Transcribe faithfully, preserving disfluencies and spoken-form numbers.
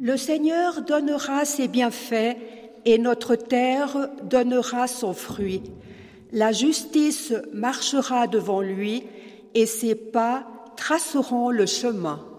Le Seigneur donnera ses bienfaits et notre terre donnera son fruit. La justice marchera devant lui et ses pas traceront le chemin.